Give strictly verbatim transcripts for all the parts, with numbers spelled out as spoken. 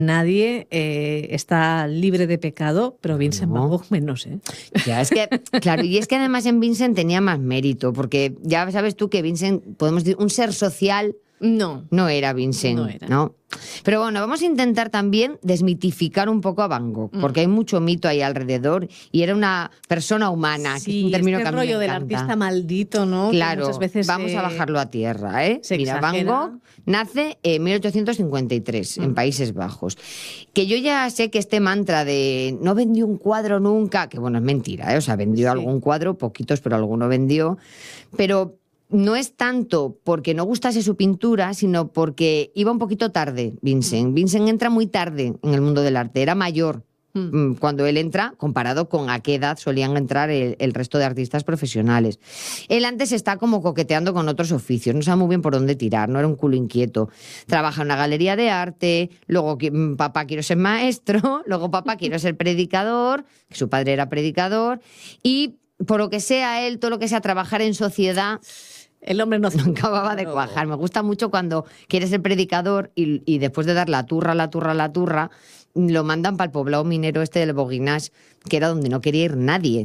Nadie eh, está libre de pecado, pero Vincent No. Van Gogh menos, ¿eh? Ya, es que, claro, y es que además en Vincent tenía más mérito, porque ya sabes tú que Vincent, podemos decir, un ser social No. no era Vincent, No era. ¿no? Pero bueno, vamos a intentar también desmitificar un poco a Van Gogh, porque hay mucho mito ahí alrededor y era una persona humana, que es Sí, un término este que a mí me rollo del encanta. artista maldito, ¿no? Que Claro, muchas veces vamos se- a bajarlo a tierra, ¿eh? se Mira, Van exagera. Gogh nace en mil ochocientos cincuenta y tres, en Países Bajos. Que yo ya sé que este mantra de no vendió un cuadro nunca, que bueno, es mentira, ¿eh? O sea, vendió Sí. algún cuadro, poquitos, pero alguno vendió. Pero no es tanto porque no gustase su pintura, sino porque iba un poquito tarde, Vincent. Vincent entra muy tarde en el mundo del arte, era mayor. Mm, Cuando él entra, comparado con a qué edad solían entrar el, el resto de artistas profesionales. Él antes está como coqueteando con otros oficios, no sabe muy bien por dónde tirar, no era un culo inquieto. Trabaja en una galería de arte, luego qui- mm, papá quiero ser maestro, luego papá quiero ser predicador, que su padre era predicador, y por lo que sea él, todo lo que sea trabajar en sociedad, El hombre no... no acababa de cuajar. Me gusta mucho cuando quieres ser predicador y, y después de dar la turra, la turra, la turra, lo mandan para el poblado minero este del Boguinage, que era donde no quería ir nadie.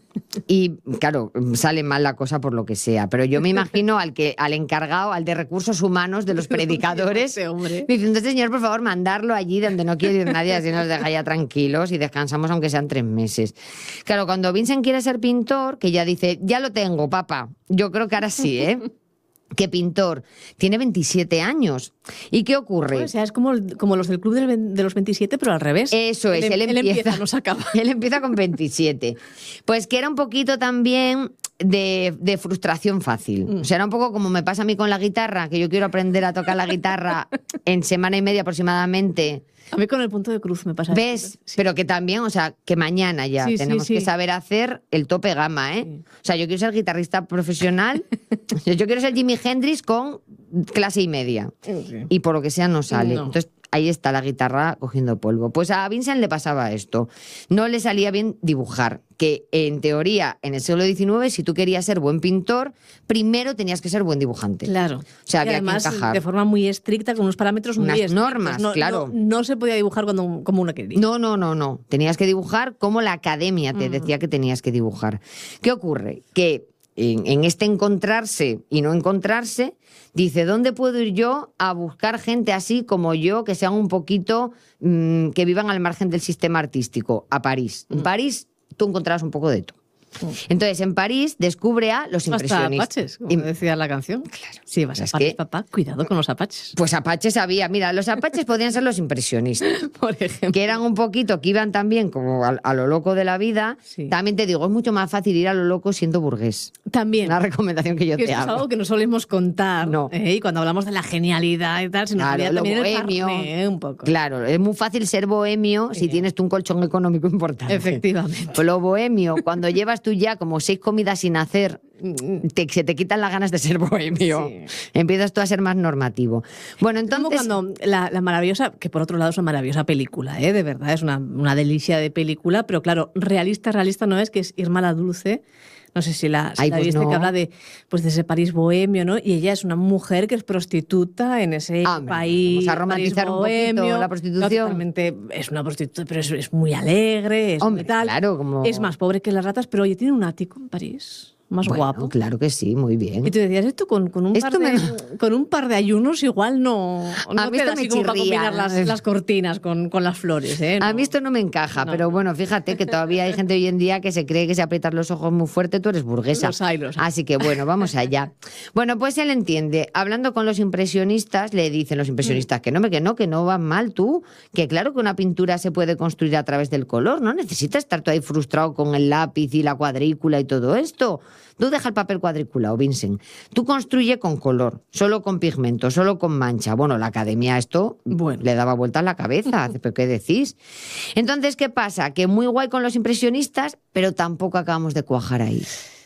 Y claro, sale mal la cosa por lo que sea. Pero yo me imagino al que, al encargado, al de recursos humanos de los predicadores, Ese hombre. diciendo, este señor, por favor, mandarlo allí donde no quiere ir nadie, así nos deja ya tranquilos y descansamos aunque sean tres meses. Claro, cuando Vincent quiere ser pintor, que ya dice, ya lo tengo, papá. Yo creo que ahora sí, ¿eh? ¿Qué pintor? Tiene veintisiete años. ¿Y qué ocurre? O sea, es como, como los del Club del ven- de los veintisiete, pero al revés. Eso es, él, él empieza, empieza, no se acaba. Él empieza con veintisiete. Pues que era un poquito también de, de frustración fácil. Mm. O sea, era un poco como me pasa a mí con la guitarra, que yo quiero aprender a tocar la guitarra en semana y media aproximadamente. A mí con el punto de cruz me pasa. ¿Ves? esto. Sí. Pero que también, o sea, que mañana ya Sí, sí, tenemos sí. que saber hacer el tope gama, ¿eh? Sí. O sea, yo quiero ser guitarrista profesional, yo quiero ser Jimi Hendrix con clase y media. Sí. Y por lo que sea no sale. No. Entonces ahí está la guitarra cogiendo polvo. Pues a Vincent le pasaba esto. No le salía bien dibujar, que en teoría en el siglo diecinueve, si tú querías ser buen pintor, primero tenías que ser buen dibujante. Claro. O sea, Y había que además, encajar. de forma muy estricta, con unos parámetros muy Unas estrictos. normas, No- claro. No, no se podía dibujar cuando, como uno quería. No, no, no, no. Tenías que dibujar como la academia te decía que tenías que dibujar. ¿Qué ocurre? Que en, en este encontrarse y no encontrarse, dice, ¿dónde puedo ir yo a buscar gente así como yo, que sean un poquito, mmm, que vivan al margen del sistema artístico? A París. En París tú encontrabas un poco de todo. Entonces, en París descubre a los Hasta impresionistas. apaches, como Y- decía la canción. Claro. Sí, vas a Es París, que- papá, cuidado con los apaches. Pues apaches había. Mira, los apaches podían ser los impresionistas. Por ejemplo. Que eran un poquito, que iban también como a, a lo loco de la vida. Sí. También te digo, es mucho más fácil ir a lo loco siendo burgués. También. Una recomendación que yo Que te esto es hago. algo que no solemos contar. No. ¿eh? Y cuando hablamos de la genialidad y tal, se nos Claro, olvida lo también el bohemio. carné, ¿eh? Un poco. Claro, es muy fácil ser bohemio si tienes tú un colchón económico importante. Efectivamente. Pues lo bohemio, cuando llevas tú ya como seis comidas sin hacer, te- se te quitan las ganas de ser bohemio. Sí. Empiezas tú a ser más normativo. Bueno, Como entonces... cuando la, la maravillosa, que por otro lado es una maravillosa película, ¿eh? De verdad, es una, una delicia de película, pero claro, realista, realista no es, que es Irma la Dulce. No sé si la, si Ay, la pues viste, no. que habla de, pues, de ese París bohemio, ¿no? Y ella es una mujer que es prostituta en ese Ah, hombre, país. vamos a romantizar París un poquito bohemio. la prostitución. No, totalmente, es una prostituta, pero es, es muy alegre, es Hombre, muy tal. claro, como- Es más pobre que las ratas, pero oye, tiene un ático en París. Más Bueno, guapo. claro que sí, muy bien. Y tú decías, esto con, con, un, Esto par de, me- con un par de ayunos igual no, no A mí queda esto me así como para chirría. combinar las, las cortinas con, con las flores. ¿eh? A No. mí esto no me encaja, No. pero bueno, fíjate que todavía hay gente hoy en día que se cree que si aprietas los ojos muy fuerte tú eres burguesa. Los hay, los hay. Así que bueno, vamos allá. Bueno, pues él entiende. Hablando con los impresionistas, le dicen los impresionistas que no, que no, que no van mal tú, que claro que una pintura se puede construir a través del color, no necesitas estar tú ahí frustrado con el lápiz y la cuadrícula y todo esto. Tú deja el papel cuadriculado, Vincent. Tú construye con color, solo con pigmento, solo con mancha. Bueno, la academia esto Bueno. le daba vuelta a la cabeza. ¿Pero qué decís? Entonces, ¿qué pasa? Que muy guay con los impresionistas, pero tampoco acabamos de cuajar ahí.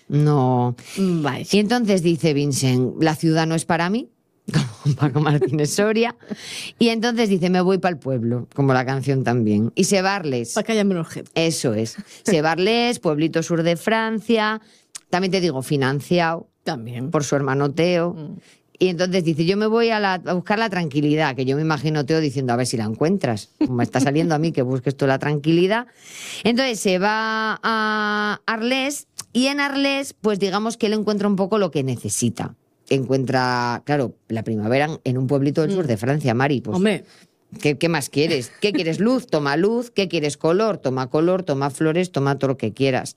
No. Mm, vaya. Y entonces dice Vincent, la ciudad no es para mí, como Paco Martínez Soria. Y entonces dice, me voy para el pueblo, como la canción también. Y se Barles. Para que haya menos gente. Eso es. Se Barles, pueblito sur de Francia. También te digo, financiado También. por su hermano Teo. Y entonces dice, yo me voy a, la, a buscar la tranquilidad, que yo me imagino Teo diciendo, a ver si la encuentras. Me está saliendo a mí que busques tú la tranquilidad. Entonces se va a Arles y en Arles, pues digamos que él encuentra un poco lo que necesita. Encuentra, claro, la primavera en un pueblito del sur de Francia, Mari. Pues, Hombre. ¿Qué, ¿Qué más quieres? ¿Qué quieres? Luz, toma luz. ¿Qué quieres? Color, toma color, toma flores, toma todo lo que quieras.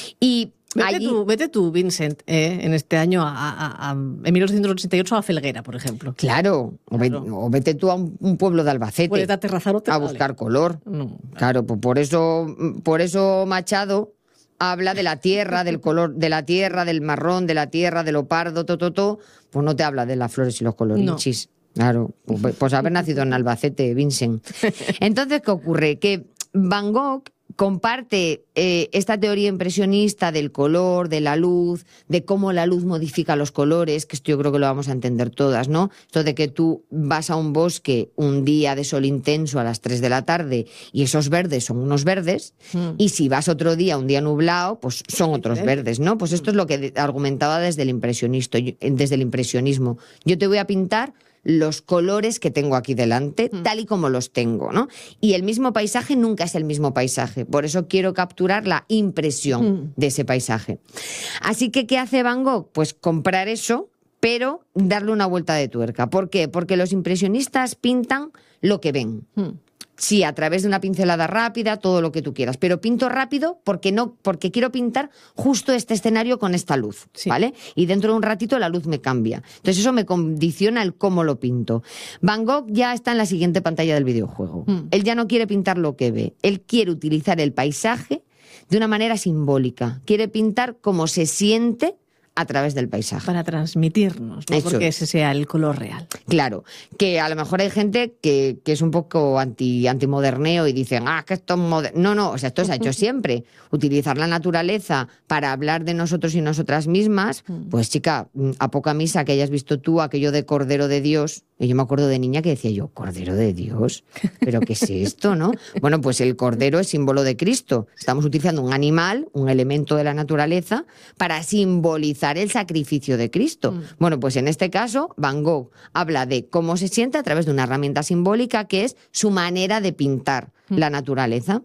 Y Vete, allí... tú, vete tú, Vincent, eh, en este año, a, a, a, en mil ochocientos ochenta y ocho a Felguera, por ejemplo. Claro, o, Claro. Ve, o vete tú a un, un pueblo de Albacete Puedes aterrazar o te a vale. buscar color. No, claro. Claro, pues por eso, por eso Machado habla de la tierra, del color, de la tierra, del marrón, de la tierra, de lo pardo, todo, todo, todo. Pues no te habla de las flores y los colorichis. No. Claro, pues, pues haber nacido en Albacete, Vincent. Entonces, ¿qué ocurre? Que Van Gogh comparte eh, esta teoría impresionista del color, de la luz, de cómo la luz modifica los colores, que esto yo creo que lo vamos a entender todas, ¿no? Esto de que tú vas a un bosque un día de sol intenso a las tres de la tarde y esos verdes son unos verdes, mm. y si vas otro día, un día nublado, pues son otros verdes, ¿no? Pues esto es lo que argumentaba desde el impresionista, desde el impresionismo. Yo te voy a pintar los colores que tengo aquí delante, mm. tal y como los tengo, ¿no? Y el mismo paisaje nunca es el mismo paisaje. Por eso quiero capturar la impresión mm. de ese paisaje. Así que, ¿qué hace Van Gogh? Pues comprar eso, pero darle una vuelta de tuerca. ¿Por qué? Porque los impresionistas pintan lo que ven. Mm. Sí, a través de una pincelada rápida, todo lo que tú quieras. Pero pinto rápido porque no, porque quiero pintar justo este escenario con esta luz, sí. ¿vale? Y dentro de un ratito la luz me cambia. Entonces eso me condiciona el cómo lo pinto. Van Gogh ya está en la siguiente pantalla del videojuego. Mm. Él ya no quiere pintar lo que ve. Él quiere utilizar el paisaje de una manera simbólica. Quiere pintar cómo se siente a través del paisaje. Para transmitirnos, ¿no? Porque ese sea el color real. Claro, que a lo mejor hay gente que, que es un poco anti, antimoderneo y dicen, ah, que esto es moderno. No, no, o sea, esto se ha hecho siempre. Utilizar la naturaleza para hablar de nosotros y nosotras mismas, pues chica, a poca misa que hayas visto tú aquello de Cordero de Dios. Y yo me acuerdo de niña que decía yo, ¿Cordero de Dios? ¿Pero qué es esto, no? Bueno, pues el cordero es símbolo de Cristo. Estamos utilizando un animal, un elemento de la naturaleza, para simbolizar el sacrificio de Cristo. Mm. Bueno, pues en este caso, Van Gogh habla de cómo se siente a través de una herramienta simbólica que es su manera de pintar mm. la naturaleza.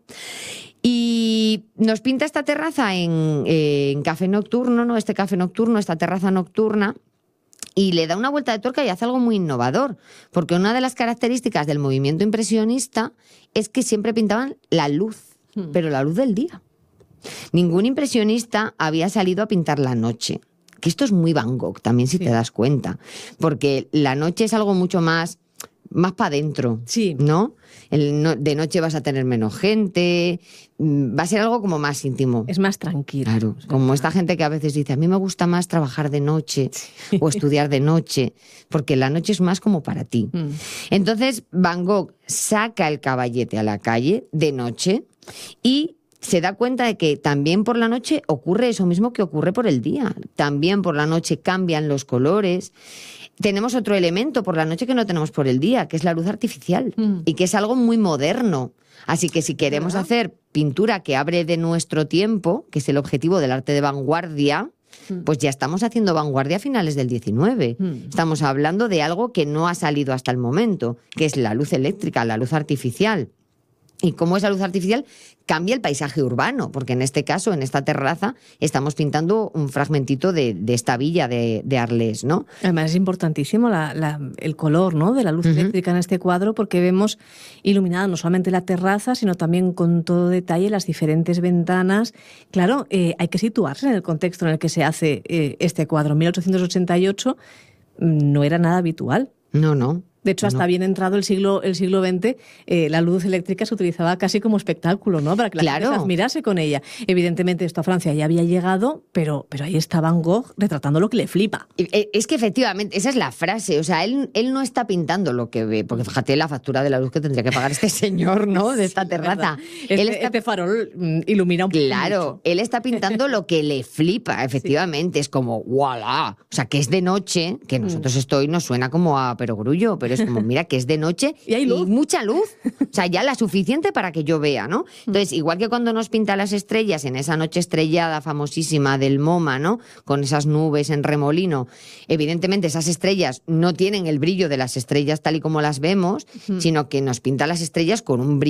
Y nos pinta esta terraza en, eh, en café nocturno, ¿no? Este café nocturno, esta terraza nocturna, y le da una vuelta de tuerca y hace algo muy innovador, porque una de las características del movimiento impresionista es que siempre pintaban la luz, hmm. pero la luz del día. Ningún impresionista había salido a pintar la noche, que esto es muy Van Gogh también, si sí. te das cuenta, porque la noche es algo mucho más, más para adentro, sí. ¿no? El no, de noche vas a tener menos gente, va a ser algo como más íntimo. Es más tranquilo. Claro, o sea, como esta gente que a veces dice, a mí me gusta más trabajar de noche sí. o estudiar de noche, porque la noche es más como para ti. Mm. Entonces Van Gogh saca el caballete a la calle de noche y se da cuenta de que también por la noche ocurre eso mismo que ocurre por el día. También por la noche cambian los colores. Tenemos otro elemento por la noche que no tenemos por el día, que es la luz artificial, mm. y que es algo muy moderno. Así que si queremos ¿verdad? Hacer pintura que abre de nuestro tiempo, que es el objetivo del arte de vanguardia, mm. pues ya estamos haciendo vanguardia a finales del diecinueve. Mm. Estamos hablando de algo que no ha salido hasta el momento, que es la luz eléctrica, la luz artificial. Y cómo esa luz artificial cambia el paisaje urbano, porque en este caso, en esta terraza, estamos pintando un fragmentito de, de esta villa de, de Arles, ¿no? Además es importantísimo la, la, el color, ¿no?, de la luz uh-huh. eléctrica en este cuadro, porque vemos iluminada no solamente la terraza, sino también con todo detalle las diferentes ventanas. Claro, eh, hay que situarse en el contexto en el que se hace eh, este cuadro. En mil ochocientos ochenta y ocho no era nada habitual. No, no. De hecho, hasta no. bien entrado el siglo el siglo veinte, eh, la luz eléctrica se utilizaba casi como espectáculo, ¿no? Para que la claro. gente se admirase con ella. Evidentemente, esto a Francia ya había llegado, pero, pero ahí está Van Gogh retratando lo que le flipa. Es que efectivamente, esa es la frase. O sea, él, él no está pintando lo que ve, porque fíjate la factura de la luz que tendría que pagar este señor, ¿no? De esta terraza. Este, él está... este farol ilumina un poco. Claro, mucho. Él está pintando lo que le flipa, efectivamente. Sí. Es como, ¡voilà! O sea, que es de noche, que nosotros esto hoy nos suena como a perogrullo, pero pero es como, mira, que es de noche y hay luz. Y mucha luz. O sea, ya la suficiente para que yo vea, ¿no? Entonces, igual que cuando nos pinta las estrellas en esa noche estrellada famosísima del MoMA, ¿no? Con esas nubes en remolino, evidentemente esas estrellas no tienen el brillo de las estrellas tal y como las vemos, uh-huh. sino que nos pinta las estrellas con un brillo